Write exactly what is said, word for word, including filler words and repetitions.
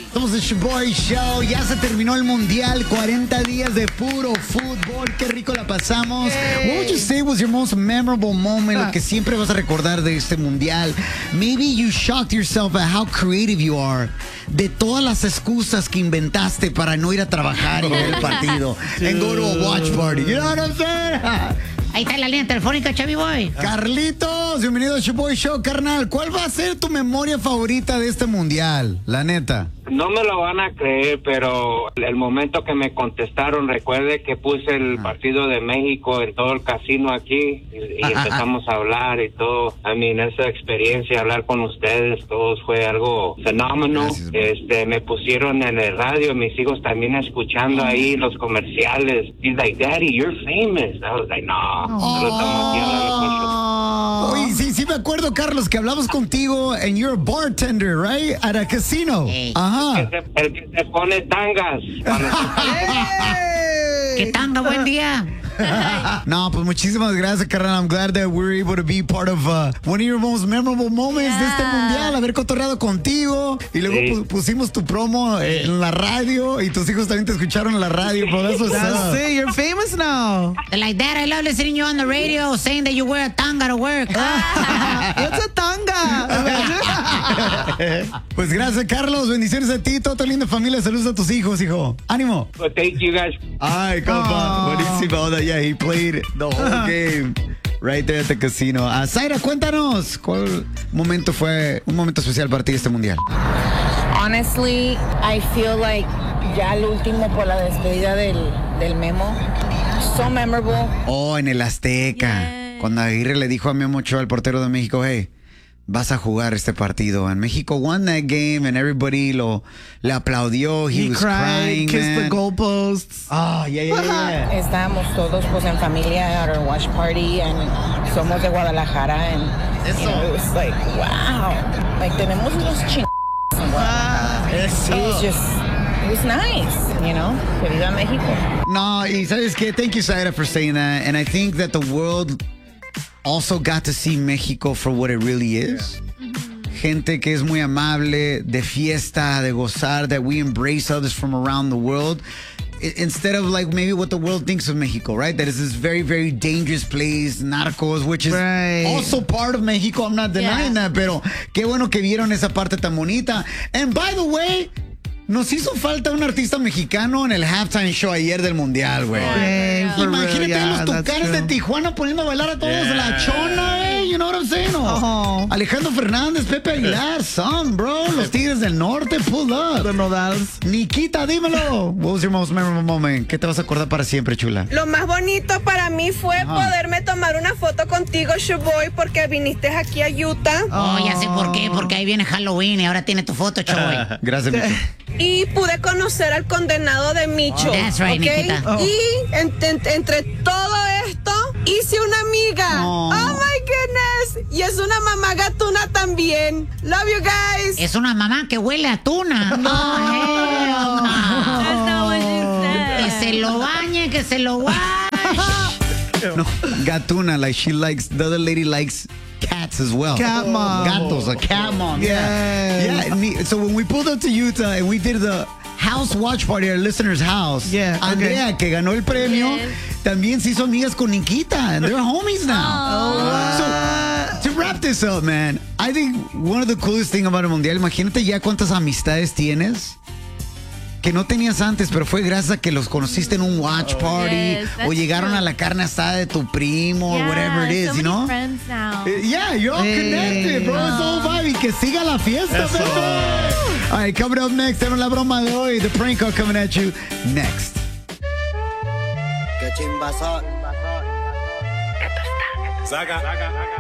Somos el Shoboy Show. Ya se terminó el mundial. cuarenta días de puro fútbol. Qué rico la pasamos. Hey. What would you say was your most memorable moment? Lo que siempre vas a recordar de este mundial. Maybe you shocked yourself at how creative you are. De todas las excusas que inventaste para no ir a trabajar y ver el partido. And go to a watch party. You know what I'm saying? Ahí está la línea telefónica, Chavi Boy. Carlitos, bienvenido al Shoboy Show, carnal. ¿Cuál va a ser tu memoria favorita de este mundial? La neta. No me lo van a creer, pero el momento que me contestaron, recuerde que puse el ah. partido de México en todo el casino aquí y, y empezamos a hablar y todo. I mean, esa experiencia, hablar con ustedes, todos fue algo fenómeno. Gracias, este, me pusieron en el radio, mis hijos también escuchando ahí los comerciales. He's like, Daddy, you're famous. I was like, no, solo estamos aquí hablando con Oye, sí, sí me acuerdo, Carlos, que hablamos contigo and you're a bartender, right? At a casino. Hey. Ajá. El que, se, el que se pone tangas. ¿Qué tanga? Buen día. No, pues muchísimas gracias, carnal. I'm glad that we're able to be part of uh, one of your most memorable moments yeah. de este mundial. Haber cotorreado contigo. Y luego sí. pusimos tu promo eh, en la radio. Y tus hijos también te escucharon en la radio. Por eso That's it. You're famous now. Like that, I love listening to you on the radio saying that you wear a tanga to work. What's a tanga? Pues gracias, Carlos. Bendiciones a ti, toda tu linda familia. Saludos a tus hijos, hijo. Ánimo. Well, thank you, guys. Ay, compa. Buenísimo. Yeah, he played the whole game right there at the casino. Uh, Zaira, cuéntanos, ¿cuál momento fue un momento especial para ti este mundial? Honestly, I feel like ya el último por la despedida del, del Memo. So memorable. Oh, en el Azteca. Yeah. Cuando Aguirre le dijo a Memo Ochoa, el portero de México, hey, vas a jugar este partido. And Mexico won that game and everybody lo le aplaudió. He, He was cried, crying, kissed man. the goalposts. Oh, yeah, yeah, yeah. Estábamos todos pues en familia at our watch party and somos de Guadalajara and you know, it was like, wow. Like tenemos unos ching en Guadalajara. Eso. It was just, it was nice, you know. Que viva México. No, y sabes que, thank you, Zaira, for saying that. And I think that the world also got to see Mexico for what it really is. Mm-hmm. Gente que es muy amable, de fiesta, de gozar, that we embrace others from around the world. I- instead of like maybe what the world thinks of Mexico, right? That is this very, very dangerous place, narcos, which is right. also part of Mexico. I'm not denying yeah. that, pero qué bueno que vieron esa parte tan bonita. And by the way, nos hizo falta un artista mexicano en el halftime show ayer del mundial, güey. Yeah, Imagínate yeah, los tucanes de Tijuana poniendo a bailar a todos. Yeah. La chona, eh. You know what I'm saying? Oh. Alejandro Fernández, Pepe Aguilar, some, bro. Los Tigres del Norte, pull up. The Nodals. Nikita, dímelo. What was your most memorable moment? ¿Qué te vas a acordar para siempre, chula? Lo más bonito para mí fue Ajá. poderme tomar una foto contigo, Shoboy, porque viniste aquí a Utah. Oh, ya sé por qué. Porque ahí viene Halloween y ahora tiene tu foto, Shoboy. Gracias, Micho. Y pude conocer al condenado de Micho. That's right, ¿okay? Nikita. Oh. Y en, en, entre todo esto, hice una amiga. Oh. oh my goodness. Y es una mamá gatuna también. Love you guys. Es una mamá que huele a tuna. No, hell no. That's not what you said. Que se lo bañe, que se lo wash. No, gatuna, like she likes, the other lady likes cats as well. Cat mom. Gatos, a cat mom. Yes. Yeah. Yeah. So when we pulled up to Utah and we did the house watch party at our listener's house, yeah, Andrea, okay. que ganó el premio, Yes. también se hizo amigas con Nikita, and they're homies now. Oh. So, to wrap this up, man, I think one of the coolest things about el Mundial, imagínate ya cuántas amistades tienes que no tenías antes, pero fue gracias a que los conociste en un watch party Yes, o llegaron true. a la carne asada de tu primo, Yeah, or whatever it is, so you know? many friends now. Uh, Yeah, you're all Hey. connected, bro. It's all vibe. Y que siga la fiesta, baby. All right, coming up next, tenemos la broma de hoy. The prank call coming at you next. Qué chimbazo. Saca.